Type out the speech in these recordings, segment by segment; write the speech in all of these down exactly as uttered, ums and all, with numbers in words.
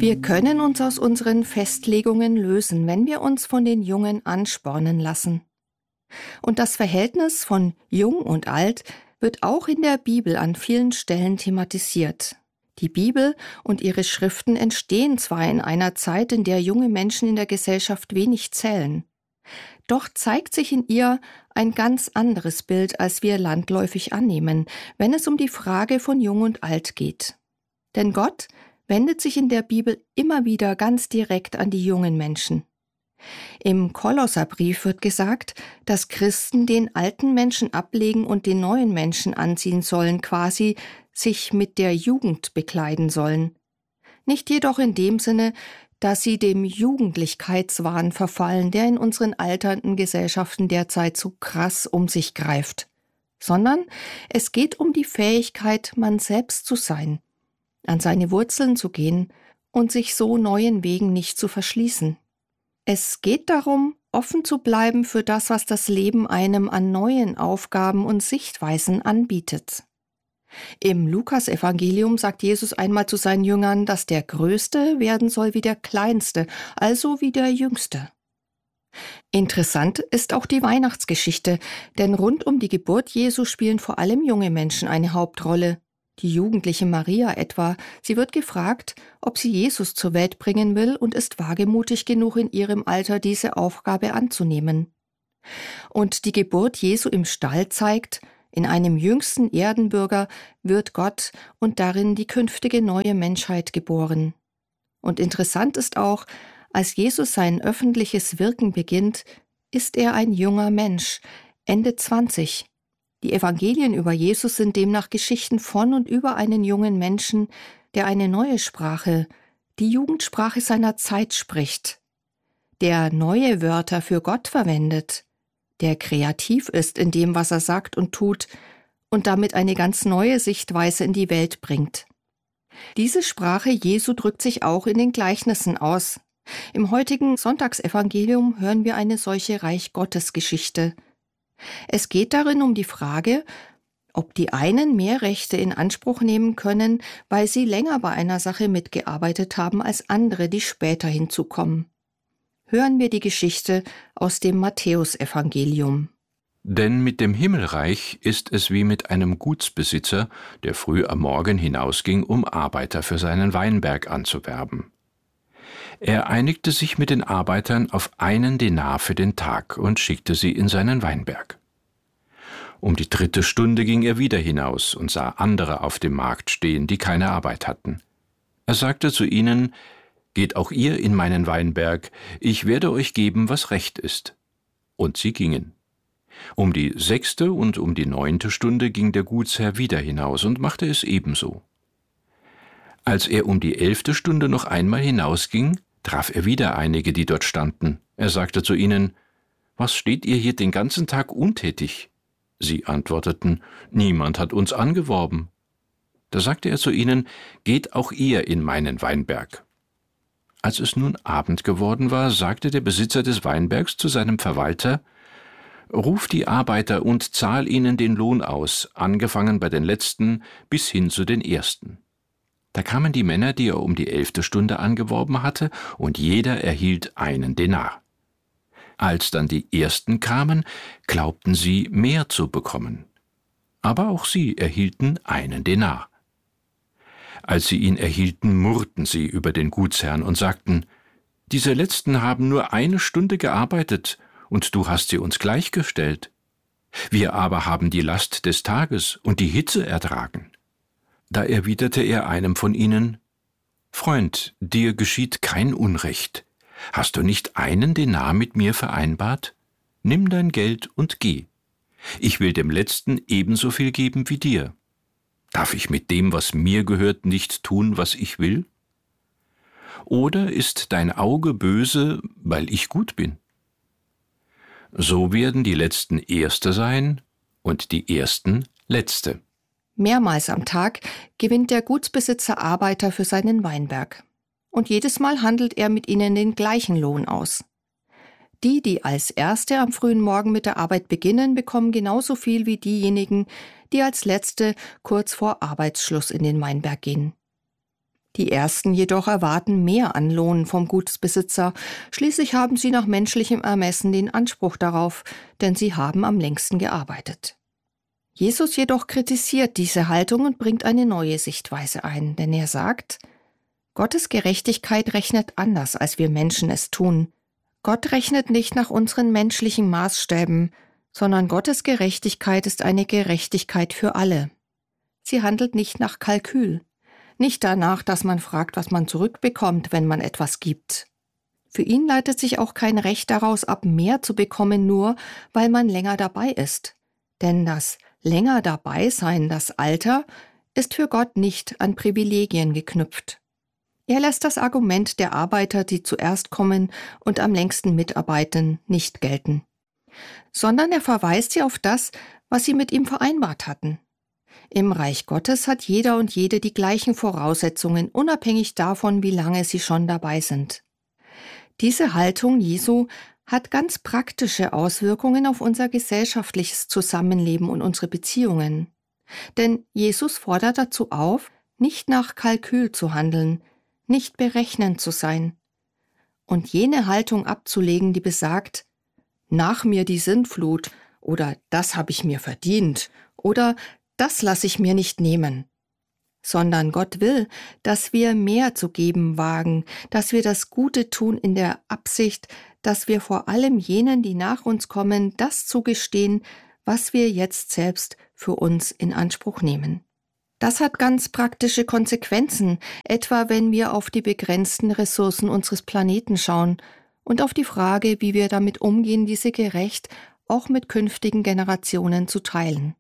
Wir können uns aus unseren Festlegungen lösen, wenn wir uns von den Jungen anspornen lassen. Und das Verhältnis von Jung und Alt wird auch in der Bibel an vielen Stellen thematisiert. Die Bibel und ihre Schriften entstehen zwar in einer Zeit, in der junge Menschen in der Gesellschaft wenig zählen. Doch zeigt sich in ihr ein ganz anderes Bild, als wir landläufig annehmen, wenn es um die Frage von Jung und Alt geht. Denn Gott wendet sich in der Bibel immer wieder ganz direkt an die jungen Menschen. Im Kolosserbrief wird gesagt, dass Christen den alten Menschen ablegen und den neuen Menschen anziehen sollen, quasi sich mit der Jugend bekleiden sollen. Nicht jedoch in dem Sinne, dass sie dem Jugendlichkeitswahn verfallen, der in unseren alternden Gesellschaften derzeit so krass um sich greift, sondern es geht um die Fähigkeit, man selbst zu sein, an seine Wurzeln zu gehen und sich so neuen Wegen nicht zu verschließen. Es geht darum, offen zu bleiben für das, was das Leben einem an neuen Aufgaben und Sichtweisen anbietet. Im Lukasevangelium sagt Jesus einmal zu seinen Jüngern, dass der Größte werden soll wie der Kleinste, also wie der Jüngste. Interessant ist auch die Weihnachtsgeschichte, denn rund um die Geburt Jesu spielen vor allem junge Menschen eine Hauptrolle. Die jugendliche Maria etwa, sie wird gefragt, ob sie Jesus zur Welt bringen will und ist wagemutig genug in ihrem Alter, diese Aufgabe anzunehmen. Und die Geburt Jesu im Stall zeigt, in einem jüngsten Erdenbürger wird Gott und darin die künftige neue Menschheit geboren. Und interessant ist auch, als Jesus sein öffentliches Wirken beginnt, ist er ein junger Mensch, Ende zwanzig. Die Evangelien über Jesus sind demnach Geschichten von und über einen jungen Menschen, der eine neue Sprache, die Jugendsprache seiner Zeit spricht, der neue Wörter für Gott verwendet, der kreativ ist in dem, was er sagt und tut und damit eine ganz neue Sichtweise in die Welt bringt. Diese Sprache Jesu drückt sich auch in den Gleichnissen aus. Im heutigen Sonntagsevangelium hören wir eine solche Reich-Gottes-Geschichte. Es geht darin um die Frage, ob die einen mehr Rechte in Anspruch nehmen können, weil sie länger bei einer Sache mitgearbeitet haben als andere, die später hinzukommen. Hören wir die Geschichte aus dem Matthäusevangelium. Denn mit dem Himmelreich ist es wie mit einem Gutsbesitzer, der früh am Morgen hinausging, um Arbeiter für seinen Weinberg anzuwerben. Er einigte sich mit den Arbeitern auf einen Denar für den Tag und schickte sie in seinen Weinberg. Um die dritte Stunde ging er wieder hinaus und sah andere auf dem Markt stehen, die keine Arbeit hatten. Er sagte zu ihnen: »Geht auch ihr in meinen Weinberg, ich werde euch geben, was recht ist.« Und sie gingen. Um die sechste und um die neunte Stunde ging der Gutsherr wieder hinaus und machte es ebenso. Als er um die elfte Stunde noch einmal hinausging, traf er wieder einige, die dort standen. Er sagte zu ihnen: »Was steht ihr hier den ganzen Tag untätig?« Sie antworteten: »Niemand hat uns angeworben.« Da sagte er zu ihnen: »Geht auch ihr in meinen Weinberg.« Als es nun Abend geworden war, sagte der Besitzer des Weinbergs zu seinem Verwalter: »Ruf die Arbeiter und zahl ihnen den Lohn aus, angefangen bei den Letzten bis hin zu den Ersten.« Da kamen die Männer, die er um die elfte Stunde angeworben hatte, und jeder erhielt einen Denar. Als dann die Ersten kamen, glaubten sie, mehr zu bekommen. Aber auch sie erhielten einen Denar. Als sie ihn erhielten, murrten sie über den Gutsherrn und sagten: »Diese Letzten haben nur eine Stunde gearbeitet, und du hast sie uns gleichgestellt. Wir aber haben die Last des Tages und die Hitze ertragen.« Da erwiderte er einem von ihnen: »Freund, dir geschieht kein Unrecht. Hast du nicht einen Denar mit mir vereinbart? Nimm dein Geld und geh. Ich will dem Letzten ebenso viel geben wie dir. Darf ich mit dem, was mir gehört, nicht tun, was ich will? Oder ist dein Auge böse, weil ich gut bin?« So werden die Letzten Erste sein und die Ersten Letzte. Mehrmals am Tag gewinnt der Gutsbesitzer Arbeiter für seinen Weinberg. Und jedes Mal handelt er mit ihnen den gleichen Lohn aus. Die, die als Erste am frühen Morgen mit der Arbeit beginnen, bekommen genauso viel wie diejenigen, die als Letzte kurz vor Arbeitsschluss in den Weinberg gehen. Die ersten jedoch erwarten mehr an Lohn vom Gutsbesitzer, schließlich haben sie nach menschlichem Ermessen den Anspruch darauf, denn sie haben am längsten gearbeitet. Jesus jedoch kritisiert diese Haltung und bringt eine neue Sichtweise ein, denn er sagt: Gottes Gerechtigkeit rechnet anders, als wir Menschen es tun. Gott rechnet nicht nach unseren menschlichen Maßstäben, sondern Gottes Gerechtigkeit ist eine Gerechtigkeit für alle. Sie handelt nicht nach Kalkül, nicht danach, dass man fragt, was man zurückbekommt, wenn man etwas gibt. Für ihn leitet sich auch kein Recht daraus ab, mehr zu bekommen, nur weil man länger dabei ist. Denn das länger dabei sein, das Alter, ist für Gott nicht an Privilegien geknüpft. Er lässt das Argument der Arbeiter, die zuerst kommen und am längsten mitarbeiten, nicht gelten, sondern er verweist sie auf das, was sie mit ihm vereinbart hatten. Im Reich Gottes hat jeder und jede die gleichen Voraussetzungen, unabhängig davon, wie lange sie schon dabei sind. Diese Haltung Jesu hat ganz praktische Auswirkungen auf unser gesellschaftliches Zusammenleben und unsere Beziehungen. Denn Jesus fordert dazu auf, nicht nach Kalkül zu handeln, nicht berechnend zu sein und jene Haltung abzulegen, die besagt: Nach mir die Sintflut oder das habe ich mir verdient oder das lasse ich mir nicht nehmen. Sondern Gott will, dass wir mehr zu geben wagen, dass wir das Gute tun in der Absicht, dass wir vor allem jenen, die nach uns kommen, das zugestehen, was wir jetzt selbst für uns in Anspruch nehmen. Das hat ganz praktische Konsequenzen, etwa wenn wir auf die begrenzten Ressourcen unseres Planeten schauen und auf die Frage, wie wir damit umgehen, diese gerecht auch mit künftigen Generationen zu teilen.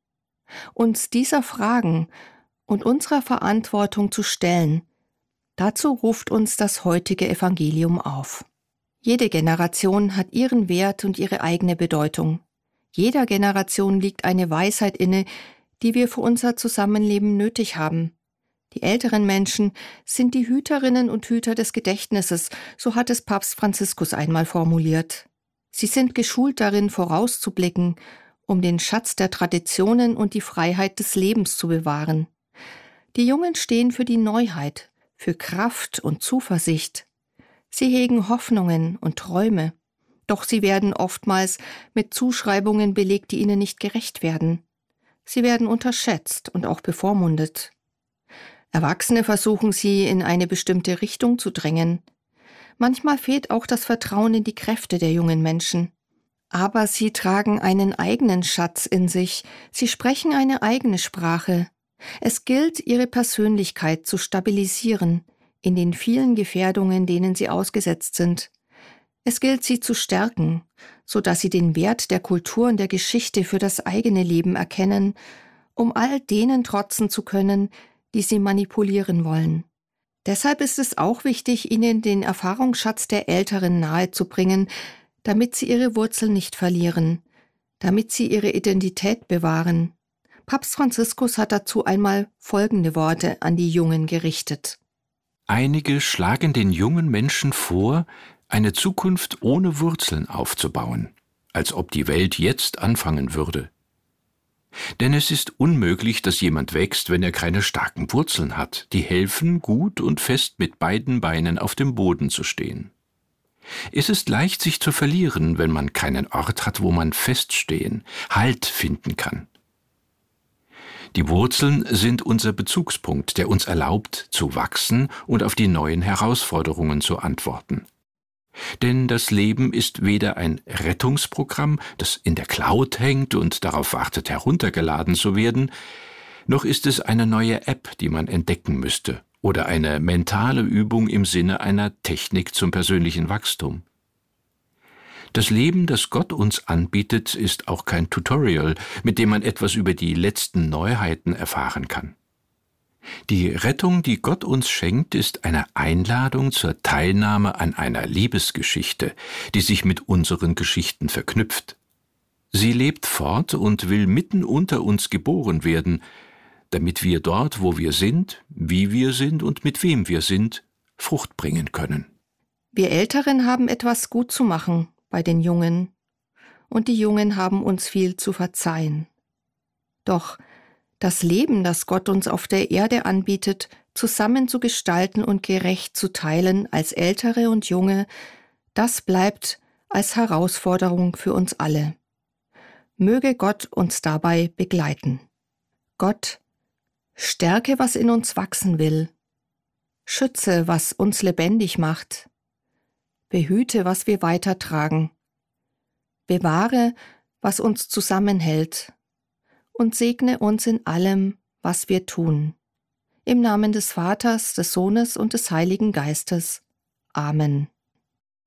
Uns dieser Fragen und unserer Verantwortung zu stellen, dazu ruft uns das heutige Evangelium auf. Jede Generation hat ihren Wert und ihre eigene Bedeutung. Jeder Generation liegt eine Weisheit inne, die wir für unser Zusammenleben nötig haben. Die älteren Menschen sind die Hüterinnen und Hüter des Gedächtnisses, so hat es Papst Franziskus einmal formuliert. Sie sind geschult darin, vorauszublicken, um den Schatz der Traditionen und die Freiheit des Lebens zu bewahren. Die Jungen stehen für die Neuheit, für Kraft und Zuversicht. Sie hegen Hoffnungen und Träume, doch sie werden oftmals mit Zuschreibungen belegt, die ihnen nicht gerecht werden. Sie werden unterschätzt und auch bevormundet. Erwachsene versuchen sie in eine bestimmte Richtung zu drängen. Manchmal fehlt auch das Vertrauen in die Kräfte der jungen Menschen. Aber sie tragen einen eigenen Schatz in sich, sie sprechen eine eigene Sprache. Es gilt, ihre Persönlichkeit zu stabilisieren, in den vielen Gefährdungen, denen sie ausgesetzt sind. Es gilt, sie zu stärken, so dass sie den Wert der Kultur und der Geschichte für das eigene Leben erkennen, um all denen trotzen zu können, die sie manipulieren wollen. Deshalb ist es auch wichtig, ihnen den Erfahrungsschatz der Älteren nahezubringen, damit sie ihre Wurzeln nicht verlieren, damit sie ihre Identität bewahren. Papst Franziskus hat dazu einmal folgende Worte an die Jungen gerichtet. Einige schlagen den jungen Menschen vor, eine Zukunft ohne Wurzeln aufzubauen, als ob die Welt jetzt anfangen würde. Denn es ist unmöglich, dass jemand wächst, wenn er keine starken Wurzeln hat, die helfen, gut und fest mit beiden Beinen auf dem Boden zu stehen. Es ist leicht, sich zu verlieren, wenn man keinen Ort hat, wo man feststehen, Halt finden kann. Die Wurzeln sind unser Bezugspunkt, der uns erlaubt, zu wachsen und auf die neuen Herausforderungen zu antworten. Denn das Leben ist weder ein Rettungsprogramm, das in der Cloud hängt und darauf wartet, heruntergeladen zu werden, noch ist es eine neue App, die man entdecken müsste, oder eine mentale Übung im Sinne einer Technik zum persönlichen Wachstum. Das Leben, das Gott uns anbietet, ist auch kein Tutorial, mit dem man etwas über die letzten Neuheiten erfahren kann. Die Rettung, die Gott uns schenkt, ist eine Einladung zur Teilnahme an einer Liebesgeschichte, die sich mit unseren Geschichten verknüpft. Sie lebt fort und will mitten unter uns geboren werden, damit wir dort, wo wir sind, wie wir sind und mit wem wir sind, Frucht bringen können. Wir Älteren haben etwas gut zu machen bei den Jungen, und die Jungen haben uns viel zu verzeihen. Doch das Leben, das Gott uns auf der Erde anbietet, zusammen zu gestalten und gerecht zu teilen als Ältere und Junge, das bleibt als Herausforderung für uns alle. Möge Gott uns dabei begleiten. Gott, stärke, was in uns wachsen will. Schütze, was uns lebendig macht. Behüte, was wir weitertragen. Bewahre, was uns zusammenhält. Und segne uns in allem, was wir tun. Im Namen des Vaters, des Sohnes und des Heiligen Geistes. Amen.